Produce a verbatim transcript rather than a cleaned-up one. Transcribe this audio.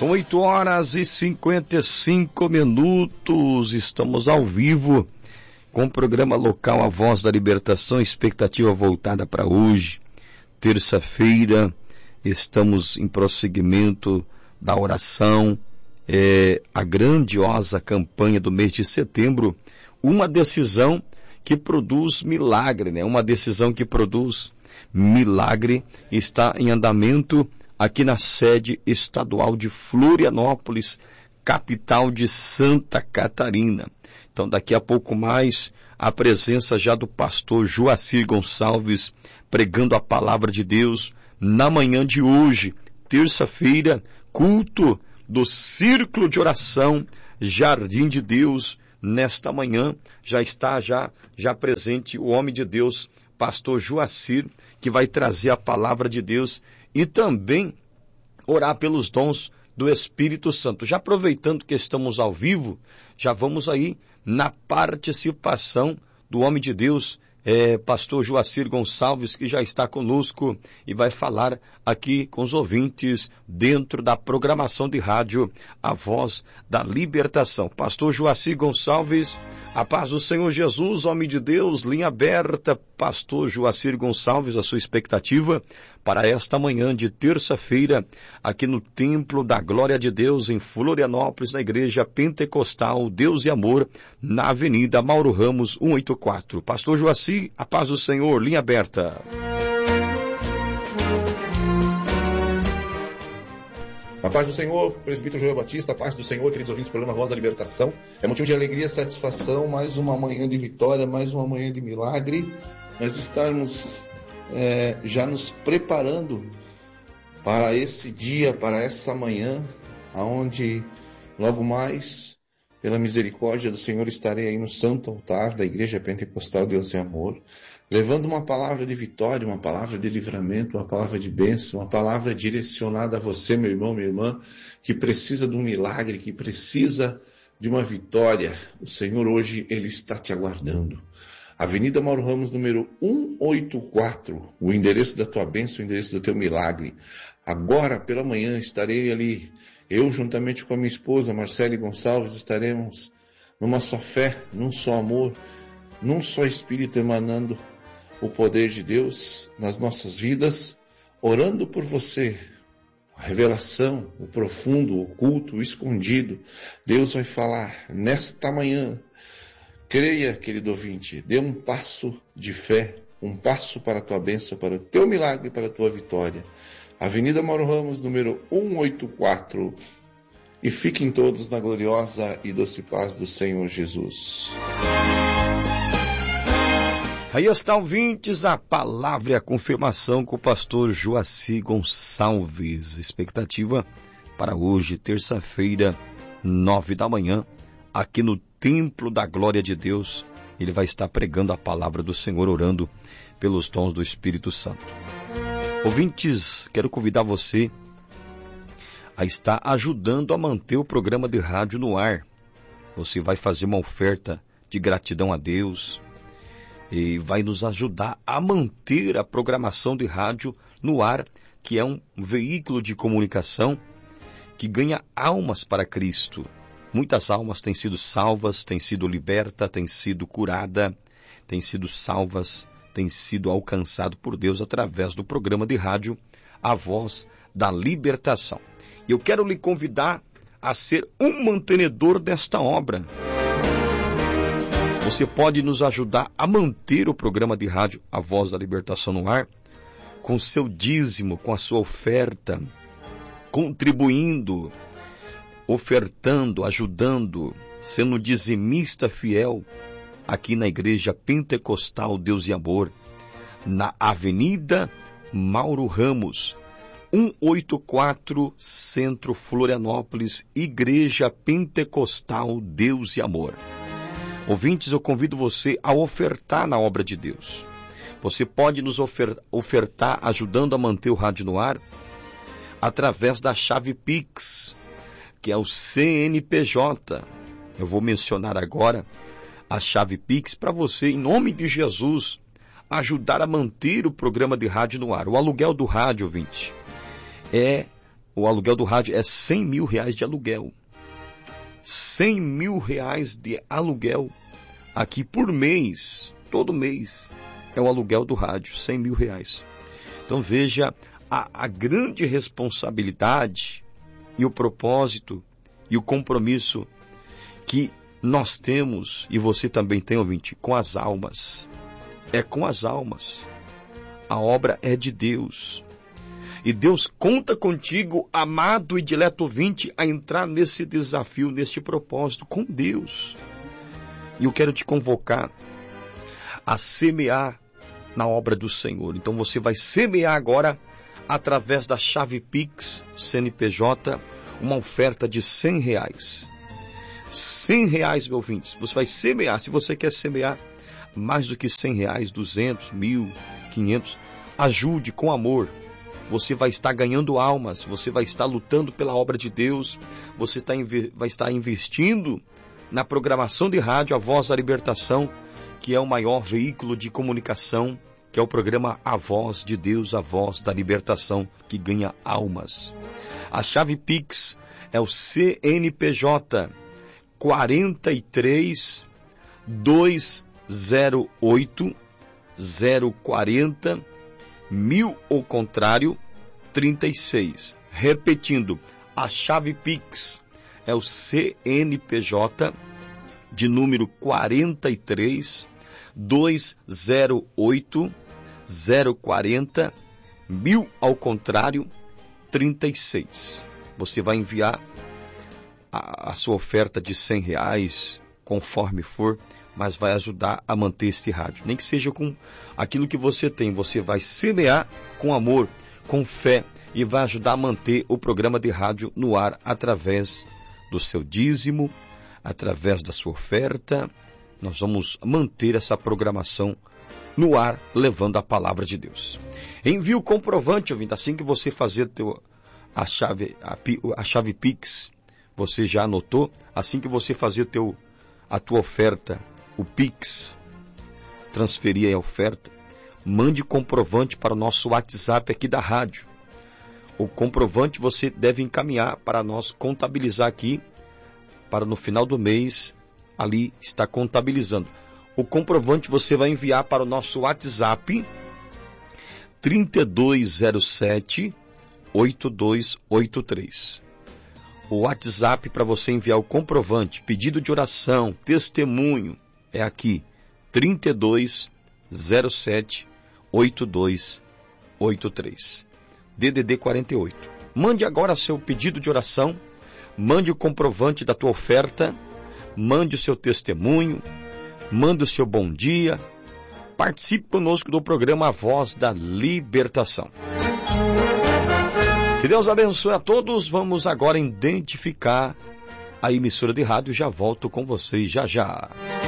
São oito horas e cinquenta e cinco minutos, estamos ao vivo com o programa local A Voz da Libertação, expectativa voltada para hoje, terça-feira. Estamos em prosseguimento da oração, é, a grandiosa campanha do mês de setembro, uma decisão que produz milagre, né? Uma decisão que produz milagre está em andamento aqui na sede estadual de Florianópolis, capital de Santa Catarina. Então, daqui a pouco mais, a presença já do pastor Joacir Gonçalves, pregando a palavra de Deus na manhã de hoje, terça-feira, culto do Círculo de Oração Jardim de Deus. Nesta manhã já está já, já presente o homem de Deus, pastor Joacir, que vai trazer a palavra de Deus e também orar pelos dons do Espírito Santo. Já aproveitando que estamos ao vivo, já vamos aí na participação do homem de Deus, é, pastor Joacir Gonçalves, que já está conosco e vai falar aqui com os ouvintes dentro da programação de rádio A Voz da Libertação. Pastor Joacir Gonçalves, a paz do Senhor Jesus, homem de Deus, linha aberta. Pastor Joacir Gonçalves, a sua expectativa para esta manhã de terça-feira, aqui no Templo da Glória de Deus, em Florianópolis, na Igreja Pentecostal Deus e Amor, na Avenida Mauro Ramos, cento e oitenta e quatro. Pastor Joacir, a paz do Senhor, linha aberta. A paz do Senhor, presbítero Joel Batista, a paz do Senhor, queridos ouvintes do programa Voz da Libertação. É motivo de alegria e satisfação, mais uma manhã de vitória, mais uma manhã de milagre. Nós estarmos é, já nos preparando para esse dia, para essa manhã, aonde logo mais, pela misericórdia do Senhor, estarei aí no santo altar da Igreja Pentecostal Deus e Amor, levando uma palavra de vitória, uma palavra de livramento, uma palavra de bênção, uma palavra direcionada a você, meu irmão, minha irmã, que precisa de um milagre, que precisa de uma vitória. O Senhor hoje, Ele está te aguardando. Avenida Mauro Ramos, número cento e oitenta e quatro, o endereço da tua bênção, o endereço do teu milagre. Agora, pela manhã, estarei ali, eu juntamente com a minha esposa, Marcele Gonçalves, estaremos numa só fé, num só amor, num só Espírito emanando o poder de Deus nas nossas vidas, orando por você. A revelação, o profundo, o oculto, o escondido, Deus vai falar nesta manhã. Creia, querido ouvinte, dê um passo de fé, um passo para a tua bênção, para o teu milagre, para a tua vitória. Avenida Mauro Ramos, número cento e oitenta e quatro. E fiquem todos na gloriosa e doce paz do Senhor Jesus. Aí está, ouvintes, a palavra e a confirmação com o pastor Joacir Gonçalves. Expectativa para hoje, terça-feira, nove da manhã, aqui no Templo da Glória de Deus. Ele vai estar pregando a palavra do Senhor, orando pelos dons do Espírito Santo. Ouvintes, quero convidar você a estar ajudando a manter o programa de rádio no ar. Você vai fazer uma oferta de gratidão a Deus e vai nos ajudar a manter a programação de rádio no ar, que é um veículo de comunicação que ganha almas para Cristo. Muitas almas têm sido salvas, têm sido libertas, têm sido curadas, têm sido salvas, têm sido alcançadas por Deus através do programa de rádio A Voz da Libertação. E eu quero lhe convidar a ser um mantenedor desta obra. Você pode nos ajudar a manter o programa de rádio A Voz da Libertação no ar com seu dízimo, com a sua oferta, contribuindo, ofertando, ajudando, sendo dizimista fiel aqui na Igreja Pentecostal Deus e Amor, na Avenida Mauro Ramos, cento e oitenta e quatro, Centro Florianópolis, Igreja Pentecostal Deus e Amor. Ouvintes, eu convido você a ofertar na obra de Deus. Você pode nos ofertar ajudando a manter o rádio no ar através da chave Pix, que é o C N P J. Eu vou mencionar agora a chave Pix para você, em nome de Jesus, ajudar a manter o programa de rádio no ar. O aluguel do rádio, ouvinte, é o aluguel do rádio é cem mil reais de aluguel. cem mil reais de aluguel aqui por mês, todo mês, é o aluguel do rádio, cem mil reais. Então veja a, a grande responsabilidade e o propósito e o compromisso que nós temos, e você também tem, ouvinte, com as almas. É com as almas. A obra é de Deus. E Deus conta contigo, amado e dileto ouvinte, a entrar nesse desafio, neste propósito, com Deus. E eu quero te convocar a semear na obra do Senhor. Então você vai semear agora, através da chave Pix, C N P J, uma oferta de cem reais. cem reais, meu ouvinte. Você vai semear. Se você quer semear mais do que cem reais, duzentos, mil, quinhentos, ajude com amor. Você vai estar ganhando almas, você vai estar lutando pela obra de Deus, você está, vai estar investindo na programação de rádio A Voz da Libertação, que é o maior veículo de comunicação, que é o programa A Voz de Deus, A Voz da Libertação, que ganha almas. A chave Pix é o C N P J quarenta e três, duzentos e oito, zero quarenta, mil ou contrário, trinta e seis. Repetindo, a chave Pix é o C N P J de número quarenta e três, duzentos e oito, zero quarenta, mil ao contrário, trinta e seis. Você vai enviar a, a sua oferta de cem reais, conforme for, mas vai ajudar a manter este rádio. Nem que seja com aquilo que você tem, você vai semear com amor, com fé, e vai ajudar a manter o programa de rádio no ar através do seu dízimo, através da sua oferta. Nós vamos manter essa programação no ar, levando a palavra de Deus. Envie o comprovante, ouvindo, assim que você fazer teu, a, chave, a, a chave Pix, você já anotou? Assim que você fazer teu, a tua oferta, o Pix, transferir a oferta, mande comprovante para o nosso WhatsApp aqui da rádio. O comprovante você deve encaminhar para nós contabilizar aqui, para no final do mês, ali está contabilizando. O comprovante você vai enviar para o nosso WhatsApp, trinta e dois zero sete, oito dois oito três. O WhatsApp para você enviar o comprovante, pedido de oração, testemunho, é aqui, trinta e dois zero sete, oito dois oito três. D D D quarenta e oito. Mande agora seu pedido de oração, mande o comprovante da tua oferta, mande o seu testemunho, mande o seu bom dia, participe conosco do programa A Voz da Libertação. Que Deus abençoe a todos. Vamos agora identificar a emissora de rádio. Já volto com vocês já já.